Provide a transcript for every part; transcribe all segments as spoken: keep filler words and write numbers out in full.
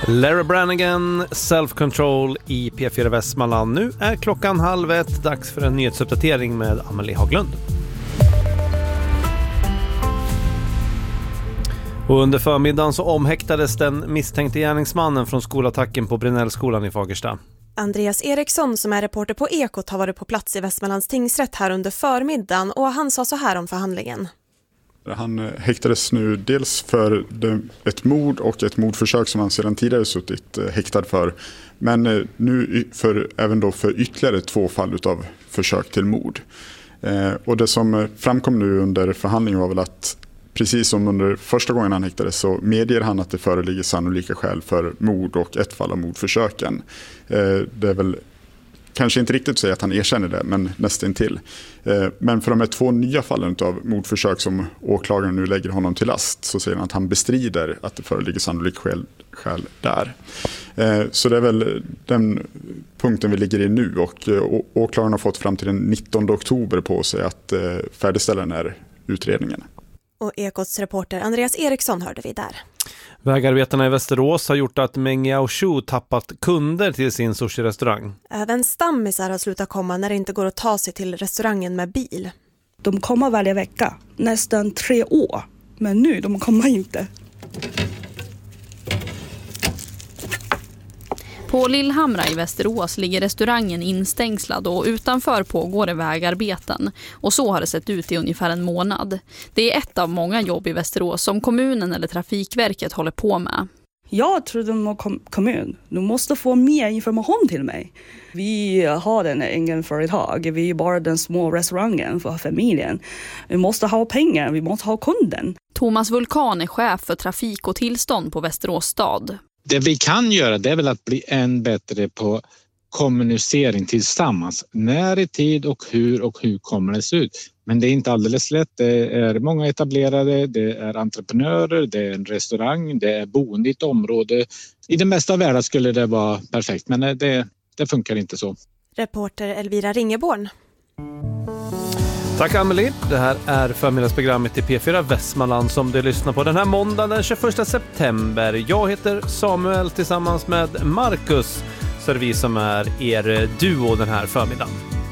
Larry Branigan, Self Control i P fyra Västmanland. Nu är klockan halv ett, dags för en nyhetsuppdatering med Amelie Haglund. Och under förmiddagen så omhäktades den misstänkte gärningsmannen från skolattacken på Brinellskolan i Fagersta. Andreas Eriksson som är reporter på Ekot har varit på plats i Västmanlands tingsrätt här under förmiddagen och han sa så här om förhandlingen. Han häktades nu dels för ett mord och ett mordförsök som han sedan tidigare suttit häktad för. Men nu för, även då för ytterligare två fall av försök till mord. Och det som framkom nu under förhandlingen var väl att precis som under första gången han häktades så medger han att det föreligger sannolika skäl för mord och ett fall av mordförsöken. Det är väl kanske inte riktigt säga att han erkänner det, men nästan till. Men för de här två nya fallen av mordförsök som åklagaren nu lägger honom till last så säger han att han bestrider att det föreligger sannolika skäl, skäl där. Så det är väl den punkten vi ligger i nu och åklagaren har fått fram till den nittonde oktober på sig att färdigställa den här utredningen. Och Ekots reporter Andreas Eriksson hörde vi där. Vägarbetarna i Västerås har gjort att Mengiao Shu tappat kunder till sin sushi-restaurang. Även stammisar har slutat komma när det inte går att ta sig till restaurangen med bil. De kommer varje vecka, nästan tre år. Men nu, de kommer inte. På Lillhamra i Västerås ligger restaurangen instängslad och utanför pågår det vägarbeten. Och så har det sett ut i ungefär en månad. Det är ett av många jobb i Västerås som kommunen eller Trafikverket håller på med. Jag tror att kom- kommun, du måste få mer information till mig. Vi har en egen företag, vi är bara den små restaurangen för familjen. Vi måste ha pengar, vi måste ha kunden. Thomas Vulkan är chef för trafik och tillstånd på Västerås stad. Det vi kan göra det är väl att bli än bättre på kommunicering tillsammans. När i tid och hur och hur kommer det se ut. Men det är inte alldeles lätt. Det är många etablerade, det är entreprenörer, det är en restaurang, det är boende i ett område. I det mesta av världen skulle det vara perfekt, men det, det funkar inte så. Reporter Elvira Ringeborn. Tack Amelie. Det här är förmiddagsprogrammet i P fyra Västmanland som du lyssnar på den här måndagen den tjugoförsta september. Jag heter Samuel tillsammans med Marcus, så är det vi som är er duo den här förmiddagen.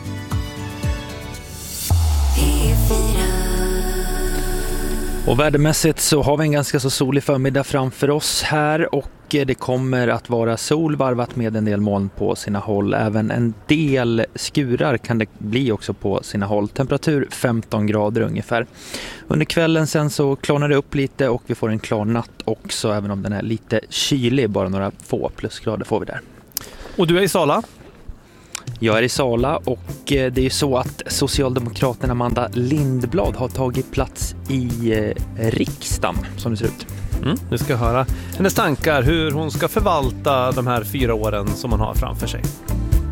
Och värdemässigt så har vi en ganska så solig förmiddag framför oss här och det kommer att vara sol varvat med en del moln på sina håll. Även en del skurar kan det bli också på sina håll. Temperatur femton grader ungefär. Under kvällen sen så klarnar det upp lite och vi får en klar natt också, även om den är lite kylig. Bara några få plusgrader får vi där. Och du är i Sala? Jag är i Sala och det är ju så att Socialdemokraterna Amanda Lindblad har tagit plats i riksdagen som det ser ut. Mm, vi ska höra hennes tankar hur hon ska förvalta de här fyra åren som hon har framför sig.